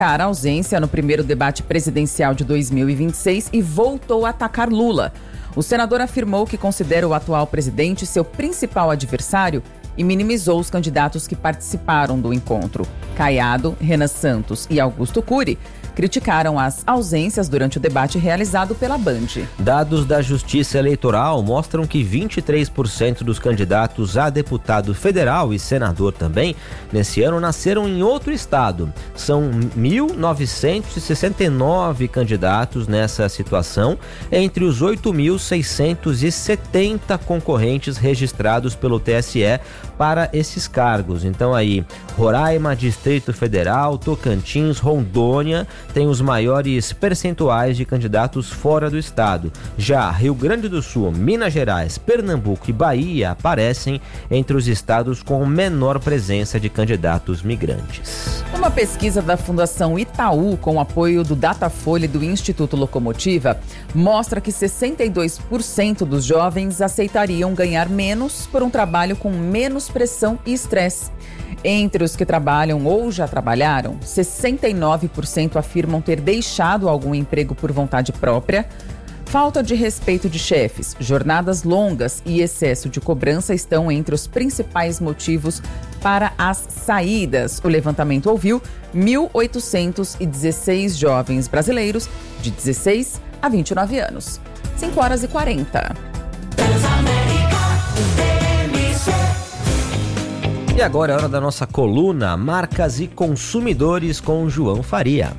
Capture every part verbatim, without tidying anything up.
a ausência no primeiro debate presidencial de dois mil e vinte e seis e voltou a atacar Lula. O senador afirmou que considera o atual presidente seu principal adversário e minimizou os candidatos que participaram do encontro. Caiado, Renan Santos e Augusto Cury criticaram as ausências durante o debate realizado pela Band. Dados da Justiça Eleitoral mostram que vinte e três por cento dos candidatos a deputado federal e senador também, nesse ano, nasceram em outro estado. São mil novecentos e sessenta e nove candidatos nessa situação, entre os oito mil seiscentos e setenta concorrentes registrados pelo T S E para esses cargos. Então aí, Roraima, Distrito Federal, Tocantins, Rondônia tem os maiores percentuais de candidatos fora do estado. Já Rio Grande do Sul, Minas Gerais, Pernambuco e Bahia aparecem entre os estados com menor presença de candidatos migrantes. Uma pesquisa da Fundação Itaú, com o apoio do Datafolha e do Instituto Locomotiva, mostra que sessenta e dois por cento dos jovens aceitariam ganhar menos por um trabalho com menos pressão e estresse. Entre os que trabalham ou já trabalharam, sessenta e nove por cento afirmam ter deixado algum emprego por vontade própria. Falta de respeito de chefes, jornadas longas e excesso de cobrança estão entre os principais motivos para as saídas. O levantamento ouviu mil oitocentos e dezesseis jovens brasileiros de dezesseis a vinte e nove anos. cinco horas e quarenta. E agora é hora da nossa coluna Marcas e Consumidores com João Faria.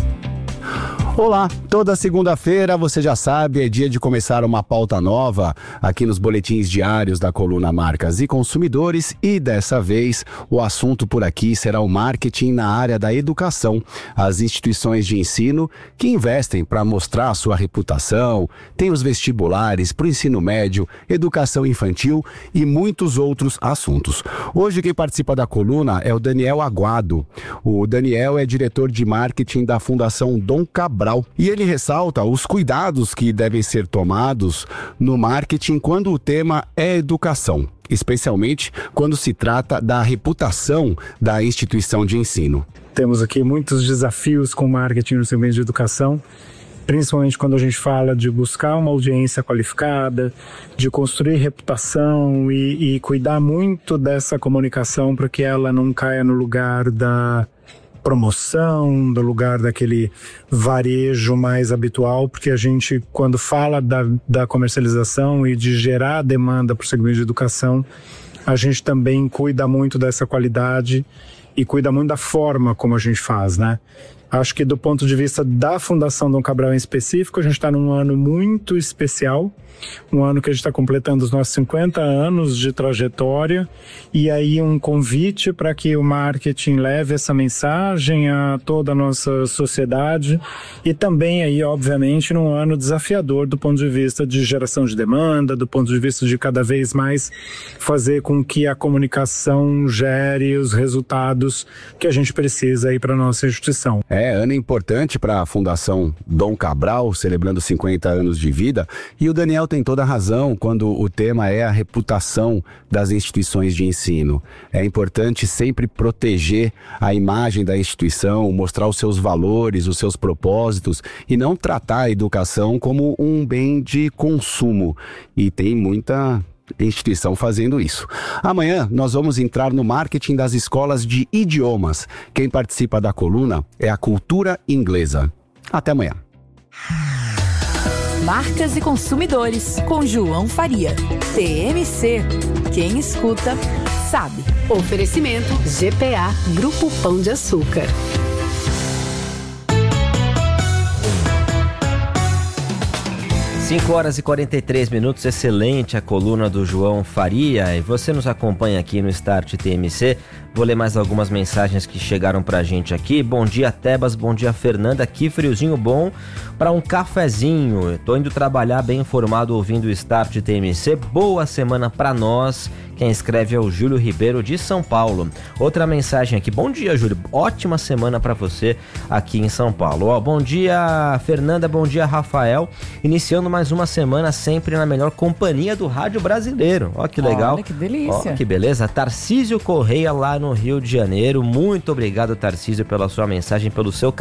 Olá, toda segunda-feira, você já sabe, é dia de começar uma pauta nova aqui nos boletins diários da coluna Marcas e Consumidores, e dessa vez o assunto por aqui será o marketing na área da educação. As instituições de ensino que investem para mostrar a sua reputação, tem os vestibulares para o ensino médio, educação infantil e muitos outros assuntos. Hoje quem participa da coluna é o Daniel Aguado. O Daniel é diretor de marketing da Fundação Dom Cabral. E ele ressalta os cuidados que devem ser tomados no marketing quando o tema é educação, especialmente quando se trata da reputação da instituição de ensino. Temos aqui muitos desafios com marketing no segmento de educação, principalmente quando a gente fala de buscar uma audiência qualificada, de construir reputação e, e cuidar muito dessa comunicação para que ela não caia no lugar da promoção, do lugar daquele varejo mais habitual, porque a gente, quando fala da, da comercialização e de gerar demanda para o segmento de educação, a gente também cuida muito dessa qualidade e cuida muito da forma como a gente faz, né? Acho que do ponto de vista da Fundação Dom Cabral em específico, a gente está num ano muito especial, um ano que a gente está completando os nossos cinquenta anos de trajetória, e aí um convite para que o marketing leve essa mensagem a toda a nossa sociedade, e também aí, obviamente, num ano desafiador do ponto de vista de geração de demanda, do ponto de vista de cada vez mais fazer com que a comunicação gere os resultados que a gente precisa aí para a nossa instituição. É, ano importante para a Fundação Dom Cabral, celebrando cinquenta anos de vida, e o Daniel tem toda a razão quando o tema é a reputação das instituições de ensino. É importante sempre proteger a imagem da instituição, mostrar os seus valores, os seus propósitos, e não tratar a educação como um bem de consumo. E tem muita instituição fazendo isso. Amanhã nós vamos entrar no marketing das escolas de idiomas. Quem participa da coluna é a Cultura Inglesa. Até amanhã. Marcas e Consumidores, com João Faria. T M C. Quem escuta, sabe. Oferecimento G P A, Grupo Pão de Açúcar. cinco horas e quarenta e três minutos, excelente a coluna do João Faria. E você nos acompanha aqui no Start T M C. Vou ler mais algumas mensagens que chegaram pra gente aqui. Bom dia, Tebas, bom dia, Fernanda. Aqui, friozinho bom para um cafezinho. Tô indo trabalhar bem informado ouvindo o Start T M C. Boa semana pra nós. Quem escreve é o Júlio Ribeiro, de São Paulo. Outra mensagem aqui. Bom dia, Júlio. Ótima semana para você aqui em São Paulo. Ó, bom dia, Fernanda. Bom dia, Rafael. Iniciando mais uma semana sempre na melhor companhia do rádio brasileiro. Ó, que legal. Olha, que delícia. Ó, que beleza. Tarcísio Correia, lá no Rio de Janeiro. Muito obrigado, Tarcísio, pela sua mensagem, pelo seu